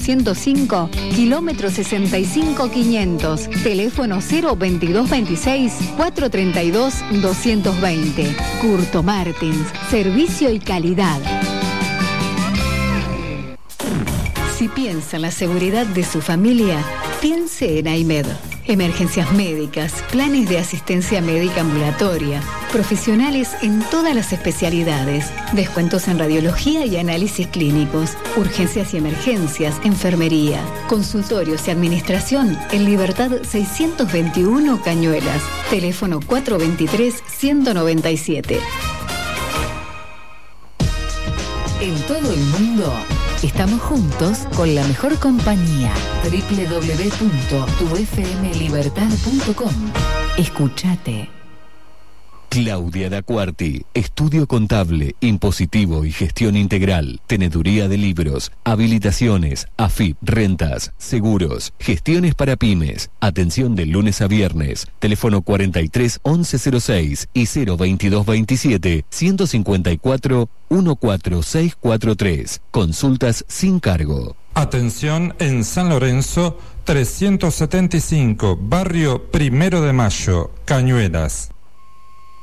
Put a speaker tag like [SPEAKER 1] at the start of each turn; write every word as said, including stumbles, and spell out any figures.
[SPEAKER 1] ciento cinco, kilómetro sesenta y cinco quinientos, teléfono cero veintidós veintiséis, cuatrocientos treinta y dos, doscientos veinte. Curto Martins, servicio y calidad. Si piensa en la seguridad de su familia, piense en AIMED. Emergencias médicas, planes de asistencia médica ambulatoria, profesionales en todas las especialidades, descuentos en radiología y análisis clínicos, urgencias y emergencias, enfermería, consultorios y administración en Libertad seiscientos veintiuno Cañuelas, teléfono cuatrocientos veintitrés, ciento noventa y siete.
[SPEAKER 2] En todo el mundo estamos juntos con la mejor compañía. doble u doble u doble u punto tu f m libertad punto com. Escúchate.
[SPEAKER 3] Claudia Dacuarti, estudio contable, impositivo y gestión integral, teneduría de libros, habilitaciones, A F I P, rentas, seguros, gestiones para pymes, atención de lunes a viernes, teléfono cuarenta y tres, once cero seis y cero veintidós veintisiete, ciento cincuenta y cuatro, catorce seiscientos cuarenta y tres, consultas sin cargo.
[SPEAKER 4] Atención en San Lorenzo, trescientos setenta y cinco, barrio Primero de Mayo, Cañuelas.